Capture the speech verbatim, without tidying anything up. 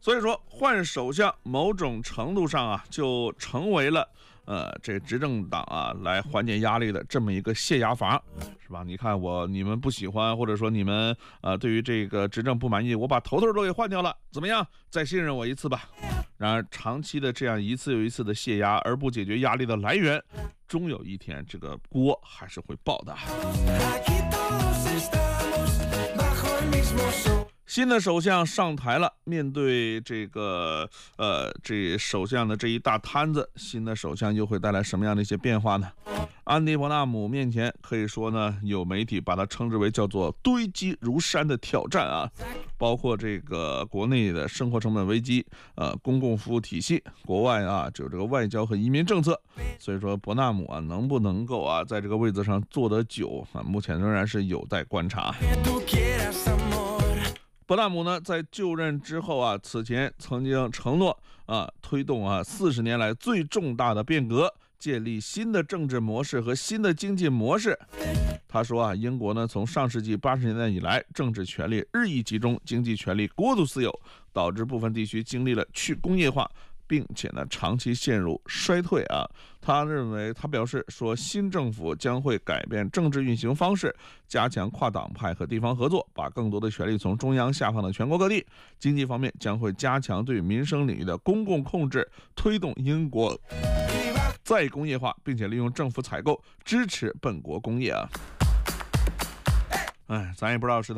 所以说换首相某种程度上啊，就成为了呃这执政党啊来缓解压力的这么一个泄压阀，是吧？你看我你们不喜欢，或者说你们呃对于这个执政不满意，我把头头都给换掉了，怎么样？再信任我一次吧。然而长期的这样一次又一次的泄压，而不解决压力的来源，终有一天这个锅还是会爆的。新的首相上台了，面对这个呃这首相的这一大摊子，新的首相又会带来什么样的一些变化呢？安迪·伯纳姆面前可以说呢，有媒体把它称之为叫做堆积如山的挑战啊，包括这个国内的生活成本危机，呃，公共服务体系，国外啊就这个外交和移民政策。所以说伯纳姆啊能不能够啊在这个位子上坐得久啊，目前仍然是有待观察。伯纳姆呢，在就任之后啊，此前曾经承诺啊，推动啊四十年来最重大的变革，建立新的政治模式和新的经济模式。他说啊，英国呢从上世纪八十年代以来，政治权力日益集中，经济权力过度私有，导致部分地区经历了去工业化，并且呢长期陷入衰退啊。他认为，他表示说，新政府将会改变政治运行方式，加强跨党派和地方合作，把更多的权力从中央下放到全国各地。经济方面将会加强对民生领域的公共控制，推动英国再工业化，并且利用政府采购支持本国工业啊。哎，咱也不知道是